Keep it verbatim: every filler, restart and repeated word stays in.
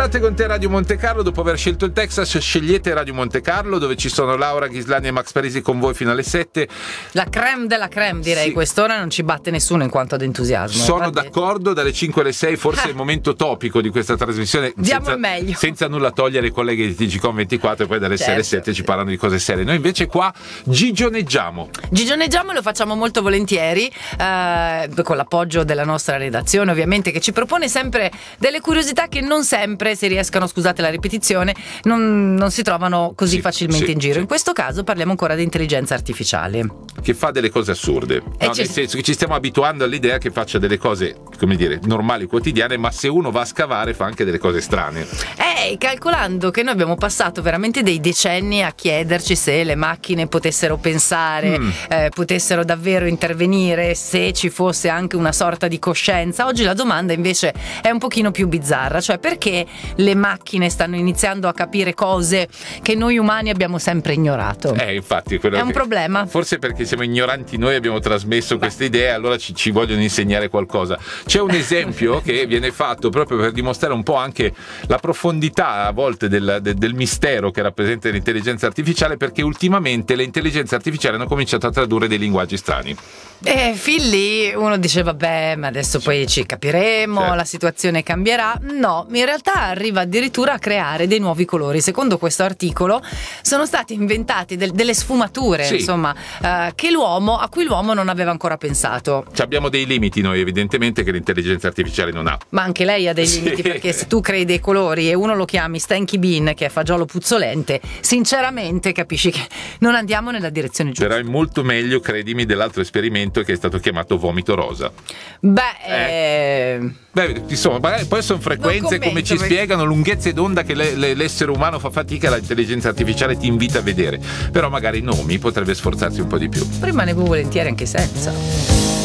Latte con te, Radio Monte Carlo. Dopo aver scelto il Texas, scegliete Radio Monte Carlo, dove ci sono Laura Ghislani e Max Parisi con voi fino alle sette. La creme della creme, direi. Sì. Quest'ora non ci batte nessuno in quanto ad entusiasmo. Sono Guardi. d'accordo, dalle cinque alle sei forse è il momento topico di questa trasmissione. Diamo senza, il meglio. senza nulla togliere i colleghi di T G Com ventiquattro, e poi dalle Certo. sei alle sette ci parlano di cose serie. Noi invece qua gigioneggiamo. Gigioneggiamo, lo facciamo molto volentieri, eh, con l'appoggio della nostra redazione, ovviamente, che ci propone sempre delle curiosità che non sempre si riescano, scusate la ripetizione, non, non si trovano così Sì, facilmente sì, in giro. sì. In questo caso parliamo ancora di intelligenza artificiale. Che fa delle cose assurde, E no, ci- nel senso che ci stiamo abituando all'idea che faccia delle cose, come dire, normali, quotidiane, ma se uno va a scavare fa anche delle cose strane. Eh, calcolando che noi abbiamo passato veramente dei decenni a chiederci se le macchine potessero pensare, Mm. eh, potessero davvero intervenire, se ci fosse anche una sorta di coscienza, oggi la domanda invece è un pochino più bizzarra, cioè perché le macchine stanno iniziando a capire cose che noi umani abbiamo sempre ignorato. Eh, infatti, quello È un che- problema. Forse perché siamo ignoranti noi, abbiamo trasmesso queste idee, allora ci, ci vogliono insegnare qualcosa. C'è un esempio che viene fatto proprio per dimostrare un po' anche la profondità a volte del, del- del mistero che rappresenta l'intelligenza artificiale, perché ultimamente le intelligenze artificiali hanno cominciato a tradurre dei linguaggi strani. E fin lì uno dice vabbè, ma adesso poi ci capiremo, Certo. la situazione cambierà. No, in realtà arriva addirittura a creare dei nuovi colori. Secondo questo articolo sono state inventate del- delle sfumature, Sì. insomma, eh, che l'uomo, a cui l'uomo non aveva ancora pensato. Ci abbiamo dei limiti noi, evidentemente, che l'intelligenza artificiale non ha. Ma anche lei ha dei Sì. limiti, perché se tu crei dei colori e uno lo chiami Stanky Bean, che è fagiolo puzzolente, sinceramente capisci che non andiamo nella direzione giusta. Però è molto meglio, credimi, dell'altro esperimento che è stato chiamato vomito rosa. Beh, Eh. eh, Beh, insomma, magari poi sono frequenze, commento, come ci perché- spiegano, lunghezze d'onda che le- le- l'essere umano fa fatica, l'intelligenza artificiale ti invita a vedere. Però magari Nomi potrebbe sforzarsi un po' di più. rimanevo volentieri anche senza.